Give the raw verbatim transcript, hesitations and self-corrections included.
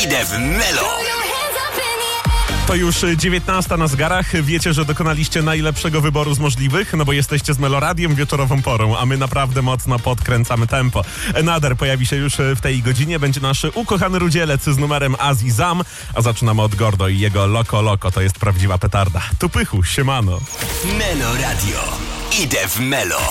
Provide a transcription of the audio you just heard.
Idę w Melo. To już dziewiętnasta na zegarach. Wiecie, że dokonaliście najlepszego wyboru z możliwych, no bo jesteście z Meloradiem wieczorową porą, a my naprawdę mocno podkręcamy tempo. Nader pojawi się już w tej godzinie. Będzie nasz ukochany rudzielec z numerem Azji Zam, a zaczynamy od Gordo i jego Loko Loko. To jest prawdziwa petarda. Tu Pychu, siemano. Melo Radio. Idę w Melo.